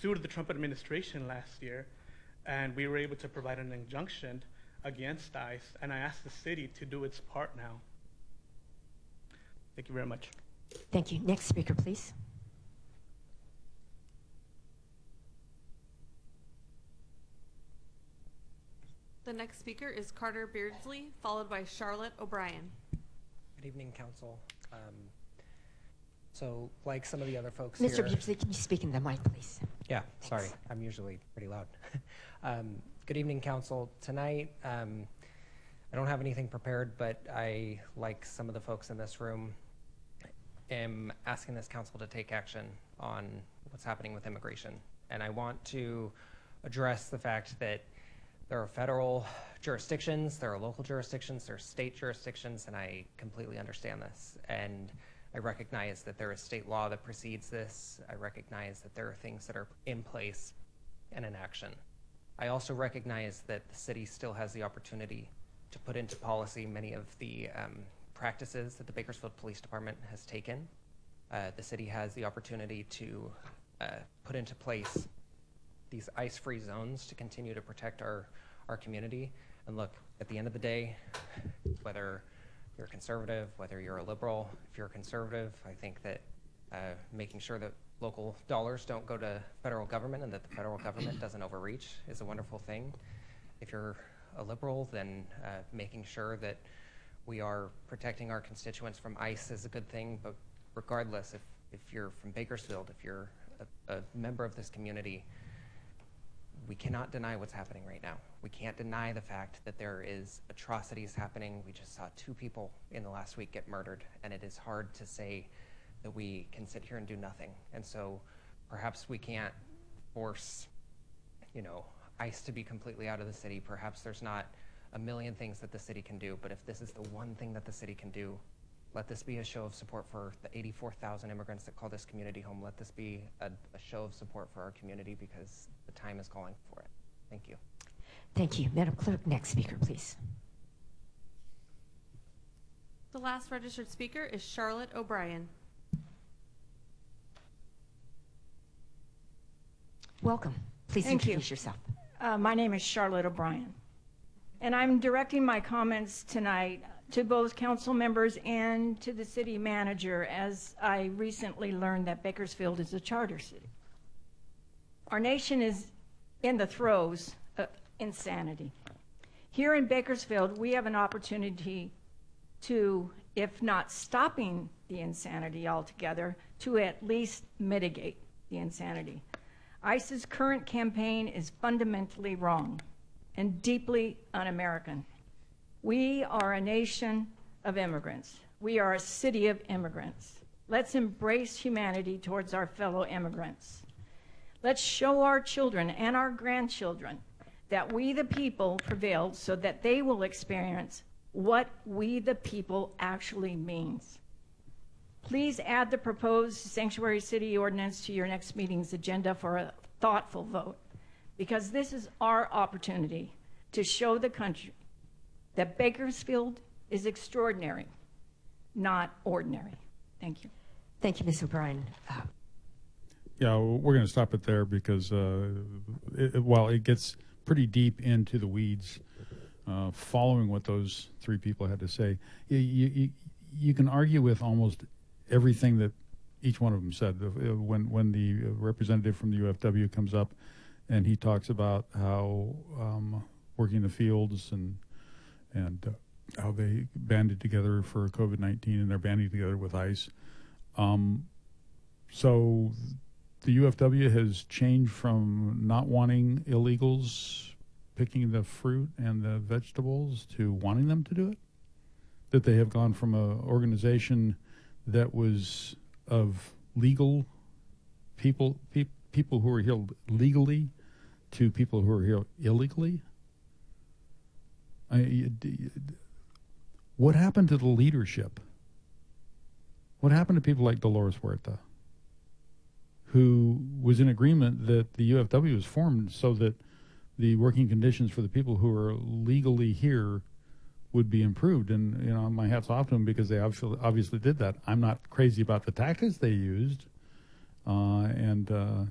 sued the Trump administration last year, and we were able to provide an injunction against ICE, and I asked the city to do its part now. Thank you very much. Thank you. Next speaker, please. The next speaker is Carter Beardsley, followed by Charlotte O'Brien. Good evening, Council. So, like some of the other folks Mr. here... Beardsley, can you speak in the mic, please? Yeah, Thanks. sorry. I'm usually pretty loud. Good evening, Council. Tonight, I don't have anything prepared, but I, like some of the folks in this room, am asking this Council to take action on what's happening with immigration. And I want to address the fact that there are federal jurisdictions, there are local jurisdictions, there are state jurisdictions, and I completely understand this. And I recognize that there is state law that precedes this. I recognize that there are things that are in place and in action. I also recognize that the city still has the opportunity to put into policy many of the practices that the Bakersfield Police Department has taken. The city has the opportunity to put into place these ICE-free zones to continue to protect our community. And look, at the end of the day, whether you're a conservative, whether you're a liberal, if you're a conservative, I think that making sure that local dollars don't go to federal government and that the federal government doesn't overreach is a wonderful thing. If you're a liberal, then making sure that we are protecting our constituents from ICE is a good thing. But regardless, if you're from Bakersfield, if you're a member of this community, we cannot deny what's happening right now. We can't deny the fact that there is atrocities happening. We just saw 2 people in the last week get murdered, and it is hard to say that we can sit here and do nothing. And so perhaps we can't force, ICE to be completely out of the city. Perhaps there's not a million things that the city can do, but if this is the one thing that the city can do, let this be a show of support for the 84,000 immigrants that call this community home. Let this be a show of support for our community because the time is calling for it. Thank you. Thank you. Madam Clerk, next speaker, please. The last registered speaker is Charlotte O'Brien. Welcome. Please Thank you. introduce yourself. My name is Charlotte O'Brien, and I'm directing my comments tonight to both council members and to the city manager, as I recently learned that Bakersfield is a charter city. Our nation is in the throes of insanity. Here in Bakersfield, we have an opportunity to, if not stopping the insanity altogether, to at least mitigate the insanity. ICE's current campaign is fundamentally wrong and deeply un-American. We are a nation of immigrants. We are a city of immigrants. Let's embrace humanity towards our fellow immigrants. Let's show our children and our grandchildren that we the people prevailed so that they will experience what we the people actually means. Please add the proposed sanctuary city ordinance to your next meeting's agenda for a thoughtful vote, because this is our opportunity to show the country that Bakersfield is extraordinary, not ordinary. Thank you. Thank you, Ms. O'Brien. Yeah, we're going to stop it there because while it gets pretty deep into the weeds, following what those 3 people had to say, you can argue with almost everything that each one of them said. When the representative from the UFW comes up and he talks about how working the fields and how they banded together for COVID-19 and they're banding together with ICE. So the UFW has changed from not wanting illegals picking the fruit and the vegetables to wanting them to do it? That they have gone from an organization that was of legal people who are here legally to people who are here illegally? What happened to the leadership? What happened to people like Dolores Huerta, who was in agreement that the UFW was formed so that the working conditions for the people who are legally here would be improved? And, my hat's off to them because they obviously did that. I'm not crazy about the tactics they used.